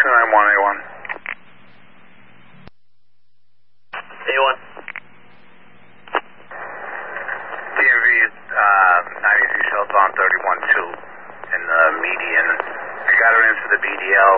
291A1. A1. DMV 93 southbound 31-2 in the median. I got her in for the BDL.